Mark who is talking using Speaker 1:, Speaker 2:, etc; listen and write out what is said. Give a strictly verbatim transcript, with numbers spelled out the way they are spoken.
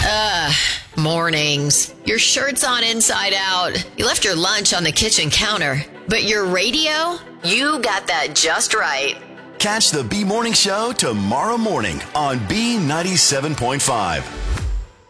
Speaker 1: Ugh, mornings. Your shirt's on inside out. You left your lunch on the kitchen counter. But your radio? You got that just right.
Speaker 2: Catch the B Morning Show tomorrow morning on B ninety-seven point five.